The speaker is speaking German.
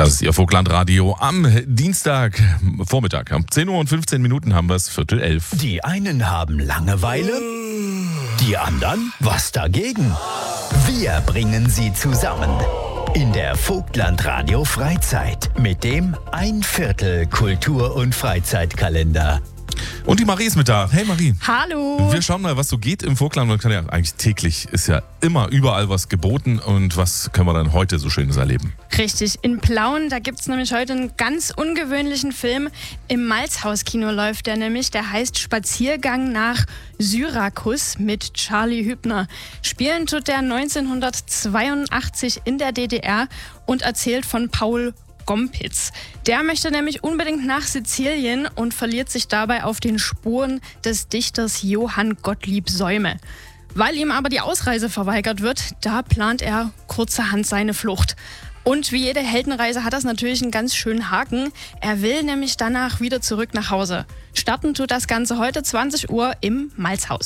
Das ist Ihr Vogtlandradio am Dienstag Vormittag. Um 10 Uhr und 15 Minuten haben wir es, 10:45. Die einen haben Langeweile, die anderen was dagegen. Wir bringen sie zusammen in der Vogtlandradio Freizeit mit dem 1/4 Kultur- und Freizeitkalender. Und die Marie ist mit da. Hey Marie. Hallo. Wir schauen mal, was so geht im Vogtland. Man kann ja eigentlich täglich, ist ja immer überall was geboten. Und was können wir dann heute so Schönes erleben? Richtig, in Plauen, da gibt es nämlich heute einen ganz ungewöhnlichen Film. Im Malzhaus-Kino läuft der nämlich. Der heißt Spaziergang nach Syrakus mit Charlie Hübner. Spielen tut der 1982 in der DDR und erzählt von Paul Gompitz. Der möchte nämlich unbedingt nach Sizilien und verliert sich dabei auf den Spuren des Dichters Johann Gottlieb Säume. Weil ihm aber die Ausreise verweigert wird, da plant er kurzerhand seine Flucht. Und wie jede Heldenreise hat das natürlich einen ganz schönen Haken. Er will nämlich danach wieder zurück nach Hause. Starten tut das Ganze heute 20 Uhr im Malzhaus.